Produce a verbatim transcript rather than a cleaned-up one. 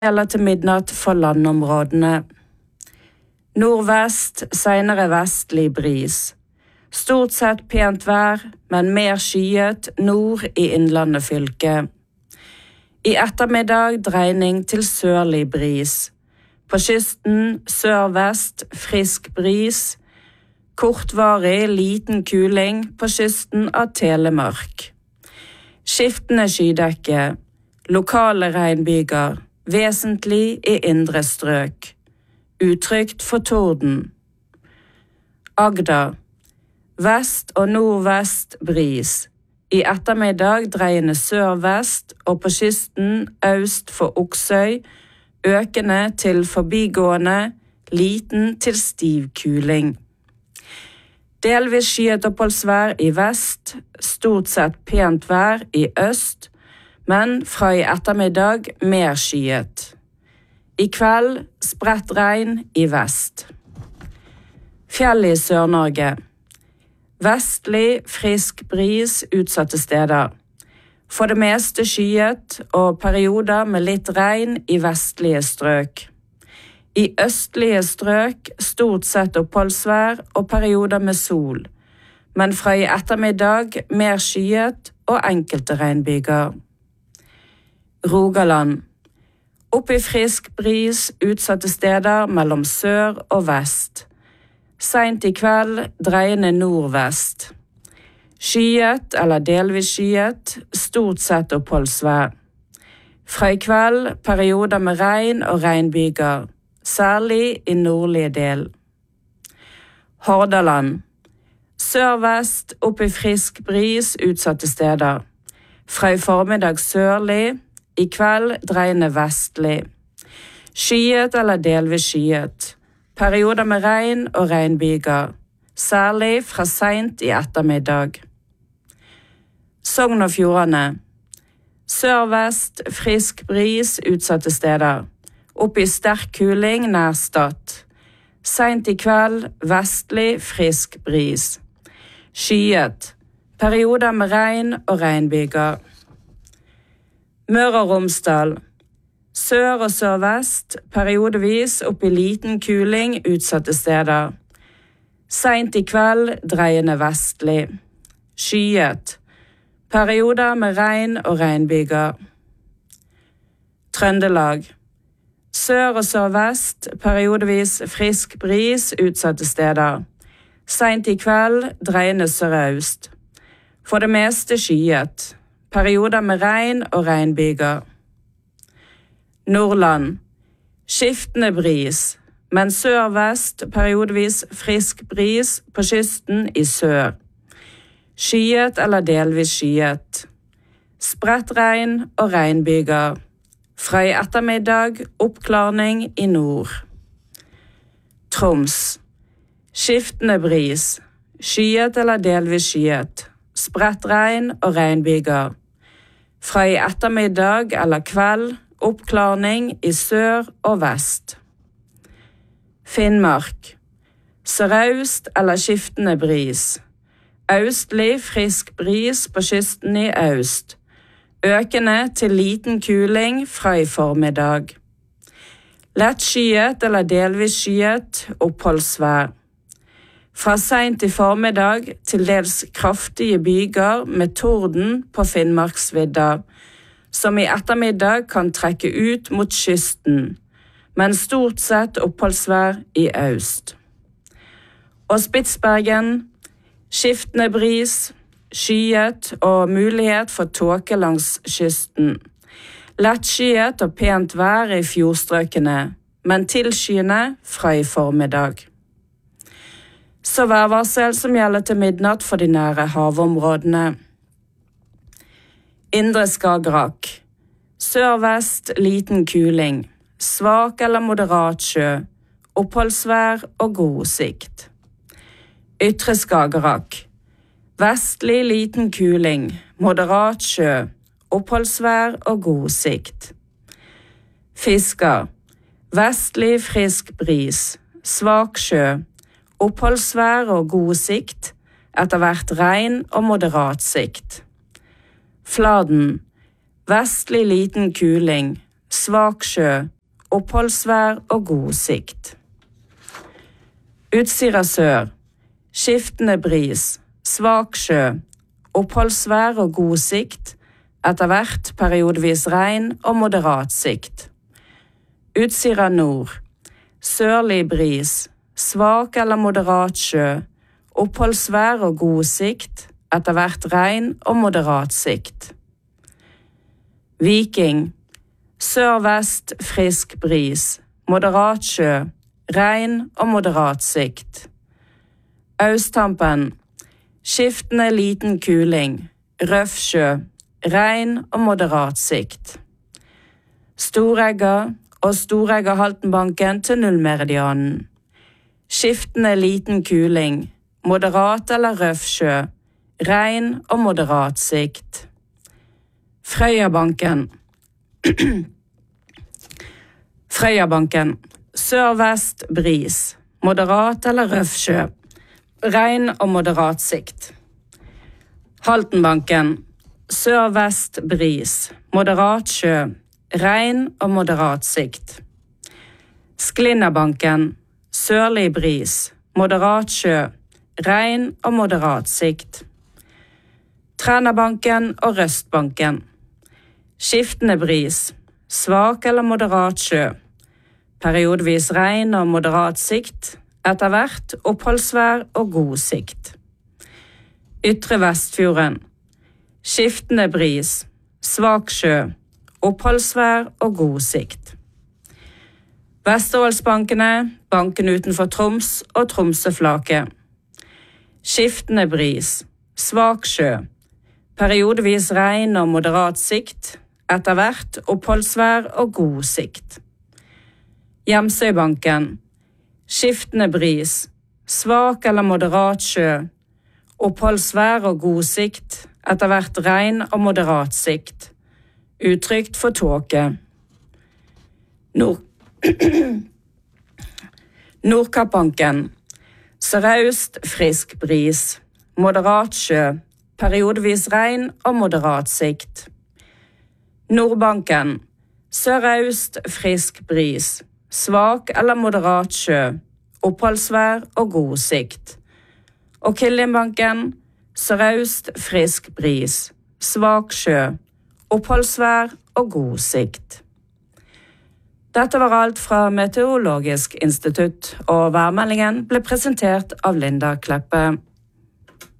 eller til midnatt for landområdene. Nordvest, senere vestlig bris. Stort sett pent vær, men mer skyet nord i Innlandet fylke. I ettermiddag dreining til sørlig bris. På kysten sørvest frisk bris. Kortvarig liten kuling på kysten av Telemark. Skiftende skydekke. Lokale regnbyger. Vesentlig i indre strøk. Utrygt for torden. Agder. Vest og nordvest bris. I ettermiddag dreiende sørvest og på kysten øst for Oksøy, økende til forbigående, liten til stiv kuling. Delvis skyet oppholdsvær i vest, stort sett pent vær i øst, men fra i ettermiddag mer skyet. I kveld spredt regn i vest. Fjell i Sør-Norge. Vestlig, frisk bris utsatte steder. For det meste skyet og perioder med litt regn i vestlige strøk. I østlige strøk stort sett oppholdsvær og perioder med sol, men fra i ettermiddag mer skyet og enkelte regnbyger. Rogaland. Opp i frisk bris utsatte steder mellom sør og vest. Sent i kveld dreiende nordvest. Skyet eller delvis skyet, stort sett oppholdsvær. Fra i kveld perioder med regn og regnbyger, særlig i nordlige del. Hordaland. Sørvest opp i frisk bris utsatte steder. Fra i formiddag sørlig, i kveld dreiende vestlig. Skyet eller delvis skyet. Perioder med regn og regnbyger, særlig fra sent i ettermiddag. Sogn og Fjordane. Sørvest, frisk bris utsatte steder. Opp i sterk kuling nær Stad. Sent i kveld, vestlig, frisk bris. Skyet. Perioder med regn og regnbyger. Møre og Romsdal. Sør og sørvest, periodevis opp i liten kuling utsatte steder. Sent i kveld, dreiende vestlig. Skyet. Perioder med regn og regnbyger. Trøndelag. Sør og sørvest, periodevis frisk bris utsatte steder. Sent i kveld, dreiende sørøst. For det meste skyet. Perioder med regn og regnbyger. Nordland. Skiftende bris, men sør-vest periodevis frisk bris på kysten i sør. Skyet eller delvis skyet. Spredt regn og regnbyger. Fra i ettermiddag oppklarning i nord. Troms. Skiftende bris. Skyet eller delvis skyet. Spredt regn og regnbyger. Fra i ettermiddag eller kveld oppklarning i sør og vest. Finnmark. Sørøst eller skiftende bris. Østlig frisk bris på kysten i øst. Økende til liten kuling fra i formiddag. Lett skyet eller delvis skyet oppholdsvær. Fra sent i formiddag til dels kraftige byger med torden på Finnmarksvidda, som i ettermiddag kan trekke ut mot kysten, men stort sett oppholdsvær i øst. Og Spitsbergen, skiftende bris, skyet og mulighet for tåke langs kysten. Lettskyet og pent vær i fjordstrøkene, men tilskyende fra i formiddag. Så værvarsel som gjelder til midnatt for de nære havområdene. Indre Skagerrak. Sørvest liten kuling. Svak eller moderat sjø. Oppholdsvær og god sikt. Ytre Skagerrak. Vestlig liten kuling. Moderat sjø. Oppholdsvær og god sikt. Fisker. Vestlig frisk bris. Svak sjø. Oppholdsvær og god sikt. Etter hvert regn og moderat sikt. Fladen. Vestlig liten kuling. svak sjø, oppholdsvær og god sikt. Utsira sør, skiftende bris, svak sjø, oppholdsvær og god sikt, etter hvert periodevis regn og moderat sikt. Utsira nord, sørlig bris, svak eller moderat sjø, oppholdsvær og god sikt, etter hvert regn og moderat sikt. Viking, sør-vest frisk bris, moderat sjø, regn og moderat sikt. Austtampen, skiftende liten kuling, røff sjø, regn og moderat sikt. Storegga og Storegga-Haltenbanken til nullmeridianen. Skiftende liten kuling, moderat eller røff sjø, regn og moderat sikt. Frøyabanken. Frøyabanken, sør-vest bris, moderat eller røff sjø, regn og moderat sikt. Haltenbanken, sør-vest bris, moderat sjø, regn og moderat sikt. Sklinnabanken, sørlig bris, moderat sjø, regn og moderat sikt. Trænabanken og Røstbanken. Skiftende bris, svak eller moderat sjø, periodevis regn og moderat sikt, etter hvert oppholdsvær og god sikt. Ytre Vestfjorden, skiftende bris, svak sjø, oppholdsvær og god sikt. Vesterålsbankene, banken utenfor Troms og Tromsøflaket. Skiftende bris, svak sjø, periodevis regn og moderat sikt, etter hvert oppholdsvær og god sikt. Hjemsøybanken, skiftende bris, svak eller moderat sjø, oppholdsvær og god sikt, etter hvert regn og moderat sikt, utrygt for tåke. Nord Nordkappbanken, sørøst frisk bris, moderat sjø, periodevis regn og moderat sikt. Nordbanken, sørøst frisk bris, svak eller moderat sjø, oppholdsvær og god sikt. Og Kilimbanken, sørøst frisk bris, svak sjø, oppholdsvær og god sikt. Dette var alt fra Meteorologisk institutt, og værmeldingen ble presentert av Linda Kleppe.